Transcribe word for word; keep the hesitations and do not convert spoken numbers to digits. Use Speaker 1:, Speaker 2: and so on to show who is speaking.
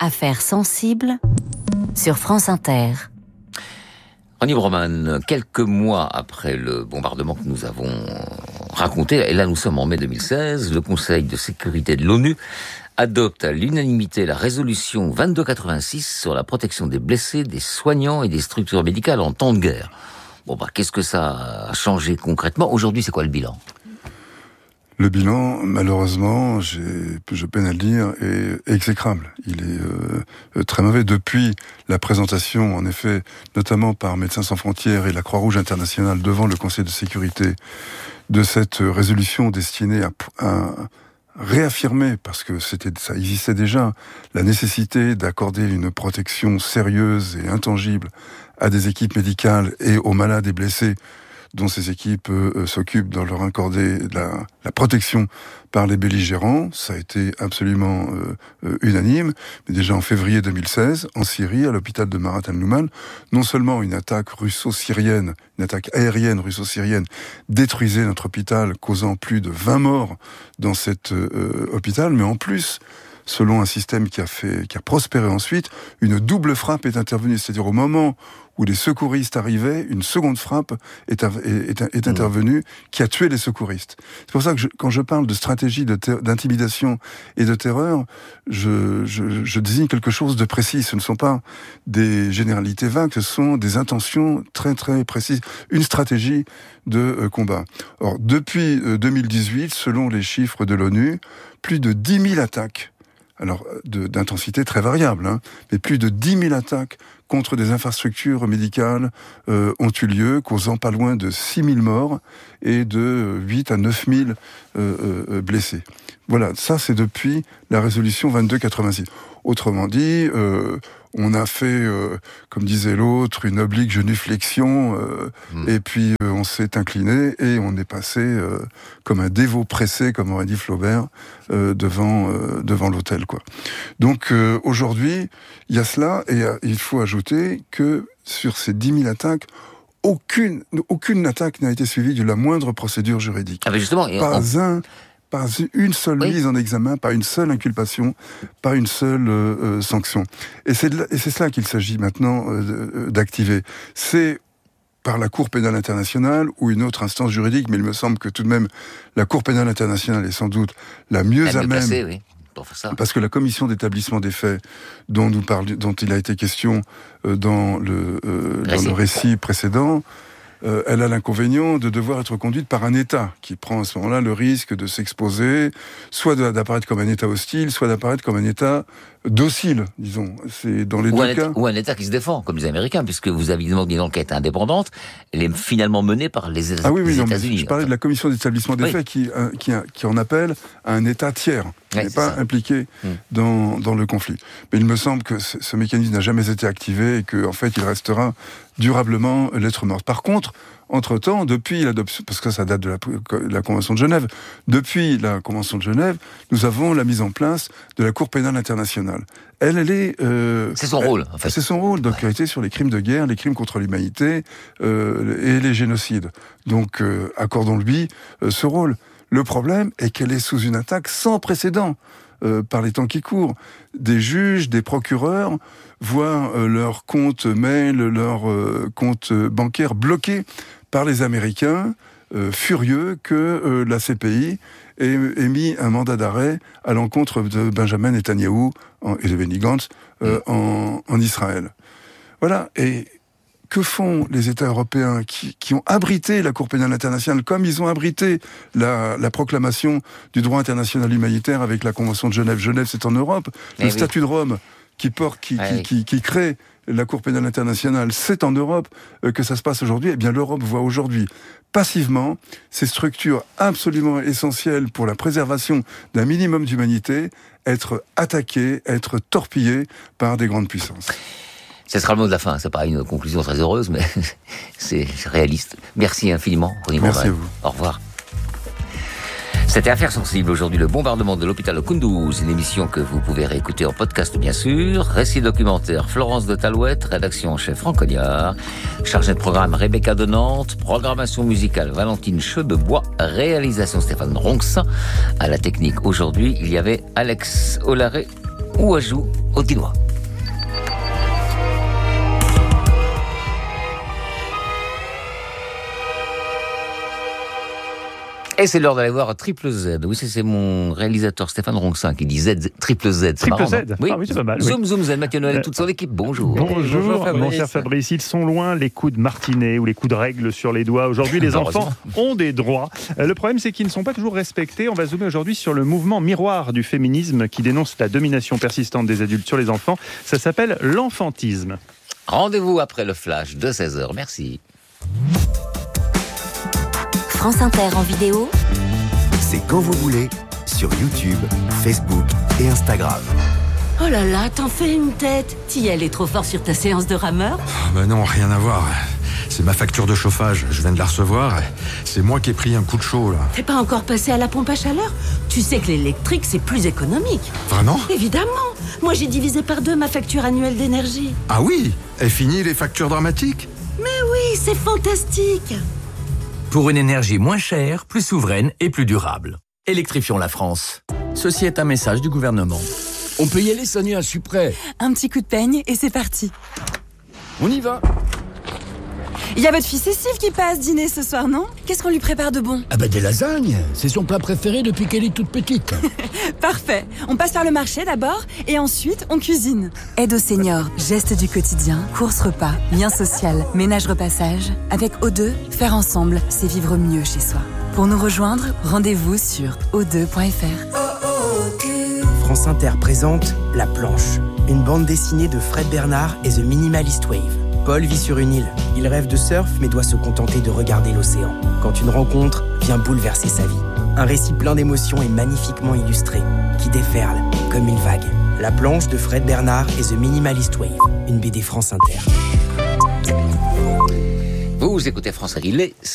Speaker 1: Affaires sensibles sur France Inter.
Speaker 2: Ronnie Broman, quelques mois après le bombardement que nous avons raconté, et là nous sommes en mai deux mille seize, le Conseil de sécurité de l'ONU adopte à l'unanimité la résolution vingt-deux quatre-vingt-six sur la protection des blessés, des soignants et des structures médicales en temps de guerre. Bon bah, qu'est-ce que ça a changé concrètement ? Aujourd'hui, c'est quoi le bilan ?
Speaker 3: Le bilan, malheureusement, j'ai, je peine à le dire, est exécrable. Il est euh, très mauvais. Depuis la présentation, en effet, notamment par Médecins sans frontières et la Croix-Rouge internationale devant le Conseil de sécurité, de cette résolution destinée à, à réaffirmer, parce que c'était, ça existait déjà, la nécessité d'accorder une protection sérieuse et intangible à des équipes médicales et aux malades et blessés dont ces équipes euh, s'occupent dans leur accorder la, la protection par les belligérants. Ça a été absolument euh, euh, unanime. Mais déjà en février deux mille seize, en Syrie, à l'hôpital de Marat al-Nouman, non seulement une attaque russo-syrienne, une attaque aérienne russo-syrienne détruisait notre hôpital, causant plus de vingt morts dans cet euh, hôpital, mais en plus, selon un système qui a fait, qui a prospéré ensuite, une double frappe est intervenue. C'est-à-dire au moment où les secouristes arrivaient, une seconde frappe est, est, est intervenue qui a tué les secouristes. C'est pour ça que je, quand je parle de stratégie de ter- d'intimidation et de terreur, je, je, je désigne quelque chose de précis. Ce ne sont pas des généralités vagues, ce sont des intentions très très précises. Une stratégie de euh, combat. Or, depuis euh, deux mille dix-huit, selon les chiffres de l'ONU, plus de dix mille attaques, alors de, d'intensité très variable, hein, mais plus de dix mille attaques contre des infrastructures médicales euh, ont eu lieu, causant pas loin de six mille morts et de huit à neuf mille euh, euh, blessés. Voilà, ça c'est depuis la résolution vingt-deux quatre-vingt-six. Autrement dit, euh, on a fait, euh, comme disait l'autre, une oblique genuflexion, euh, mmh. et puis euh, on s'est incliné et on est passé euh, comme un dévot pressé, comme aurait dit Flaubert, euh, devant euh, devant l'autel, quoi. Donc euh, aujourd'hui, il y a cela, et euh, il faut ajouter que sur ces dix mille attaques, aucune aucune attaque n'a été suivie de la moindre procédure juridique.
Speaker 2: Ah, mais justement,
Speaker 3: pas
Speaker 2: on...
Speaker 3: un. Pas une seule oui. mise en examen, pas une seule inculpation, pas une seule euh, sanction. Et c'est, de, et c'est cela qu'il s'agit maintenant euh, d'activer. C'est par la Cour pénale internationale ou une autre instance juridique, mais il me semble que tout de même la Cour pénale internationale est sans doute la mieux à même.
Speaker 2: Placée, oui. Pour faire ça.
Speaker 3: Parce que la commission d'établissement des faits dont nous parlions, dont il a été question euh, dans le euh, dans le récit précédent. Euh, elle a l'inconvénient de devoir être conduite par un État qui prend à ce moment-là le risque de s'exposer, soit de, d'apparaître comme un État hostile, soit d'apparaître comme un État docile, disons. C'est dans les
Speaker 2: ou
Speaker 3: deux
Speaker 2: un
Speaker 3: cas.
Speaker 2: État, ou un État qui se défend, comme les Américains, puisque vous avez demandé une enquête indépendante, elle est finalement menée par les,
Speaker 3: ah oui, oui,
Speaker 2: les
Speaker 3: non,
Speaker 2: États-Unis.
Speaker 3: Je parlais de la commission d'établissement des oui. faits qui, euh, qui, qui en appelle à un État tiers, qui ouais, n'est pas ça. impliqué mmh. dans, dans le conflit. Mais il me semble que ce, ce mécanisme n'a jamais été activé et qu'en en fait, il restera durablement lettre morte. Par contre, entre-temps, depuis l'adoption, parce que ça date de la, de la Convention de Genève, depuis la Convention de Genève, nous avons la mise en place de la Cour pénale internationale. Elle, elle est... Euh,
Speaker 2: c'est son
Speaker 3: elle,
Speaker 2: rôle, en fait.
Speaker 3: C'est son rôle, d'enquêter ouais. sur les crimes de guerre, les crimes contre l'humanité euh, et les génocides. Donc, euh, accordons-lui euh, ce rôle. Le problème est qu'elle est sous une attaque sans précédent euh, par les temps qui courent. Des juges, des procureurs voient euh, leurs comptes mail, leurs euh, comptes bancaires bloqués par les Américains, euh, furieux que euh, la C P I ait émis un mandat d'arrêt à l'encontre de Benjamin Netanyahou et de Benny Gantz euh, en, en Israël. Voilà, et que font les États européens qui, qui ont abrité la Cour pénale internationale, comme ils ont abrité la, la proclamation du droit international humanitaire avec la Convention de Genève. Genève, c'est en Europe. Le eh statut oui. de Rome qui, porte, qui, ah qui, oui. qui, qui crée la Cour pénale internationale, c'est en Europe euh, que ça se passe aujourd'hui. Eh bien, l'Europe voit aujourd'hui passivement ces structures absolument essentielles pour la préservation d'un minimum d'humanité être attaquées, être torpillées par des grandes puissances.
Speaker 2: Ce sera le mot de la fin. C'est pas une conclusion très heureuse, mais c'est réaliste. Merci infiniment, Ronnie Broman.
Speaker 3: Merci à vous.
Speaker 2: Au revoir. C'était Affaires sensibles. Aujourd'hui, le bombardement de l'hôpital de Kunduz. Une émission que vous pouvez réécouter en podcast, bien sûr. Récit documentaire, Florence de Talouette. Rédaction en chef, Franck Cognard. Chargé de programme, Rebecca de Nantes. Programmation musicale, Valentine Chedebois. Réalisation, Stéphane Ronx. À la technique, aujourd'hui, il y avait Alex Olaré. ou ajout audinois. Et c'est l'heure d'aller voir Triple Z. Oui, c'est, c'est mon réalisateur Stéphane Ronxin qui dit Z, Triple Z. C'est
Speaker 4: Triple
Speaker 2: marrant,
Speaker 4: Z.
Speaker 2: oui.
Speaker 4: Ah oui, c'est pas mal.
Speaker 2: Zoom,
Speaker 4: oui.
Speaker 2: zoom, Z. Mathieu Noël et toute son équipe. Bonjour.
Speaker 4: Bonjour,
Speaker 2: Bonjour Fabrice.
Speaker 4: mon cher Fabrice. Ils sont loin les coups de martinet ou les coups de règle sur les doigts. Aujourd'hui, les enfants ont des droits. Le problème, c'est qu'ils ne sont pas toujours respectés. On va zoomer aujourd'hui sur le mouvement miroir du féminisme qui dénonce la domination persistante des adultes sur les enfants. Ça s'appelle l'enfantisme.
Speaker 2: Rendez-vous après le flash de seize heures. Merci.
Speaker 1: France Inter en vidéo.
Speaker 5: C'est quand vous voulez, sur YouTube, Facebook et Instagram.
Speaker 6: Oh là là, t'en fais une tête. T'y allais trop fort sur ta séance de rameur.
Speaker 7: Oh ben non, rien à voir. C'est ma facture de chauffage, je viens de la recevoir. C'est moi qui ai pris un coup de chaud, là.
Speaker 6: T'es pas encore passé à la pompe à chaleur? Tu sais que l'électrique, c'est plus économique.
Speaker 7: Vraiment?
Speaker 6: Évidemment. Moi, j'ai divisé par deux ma facture annuelle d'énergie.
Speaker 7: Ah oui? Et fini les factures dramatiques?
Speaker 6: Mais oui, c'est fantastique.
Speaker 8: Pour une énergie moins chère, plus souveraine et plus durable. Électrifions la France. Ceci est un message du gouvernement.
Speaker 9: On peut y aller, Sonia, je suis prêt.
Speaker 10: Un petit coup de peigne et c'est parti.
Speaker 9: On y va.
Speaker 10: Il y a votre fille Cécile qui passe dîner ce soir, non? Qu'est-ce qu'on lui prépare de bon?
Speaker 9: Ah bah des lasagnes. C'est son plat préféré depuis qu'elle est toute petite.
Speaker 10: Parfait. On passe par le marché d'abord et ensuite on cuisine. Aide aux seniors, gestes du quotidien, courses repas, lien social, ménage repassage. Avec O deux, faire ensemble, c'est vivre mieux chez soi. Pour nous rejoindre, rendez-vous sur o deux point f r.
Speaker 11: France Inter présente La Planche, une bande dessinée de Fred Bernard et The Minimalist Wave. Paul vit sur une île. Il rêve de surf mais doit se contenter de regarder l'océan. Quand une rencontre vient bouleverser sa vie. Un récit plein d'émotions et magnifiquement illustré, qui déferle comme une vague. La Planche de Fred Bernard et The Minimalist Wave, une B D France Inter.
Speaker 2: Vous écoutez France Inter, il est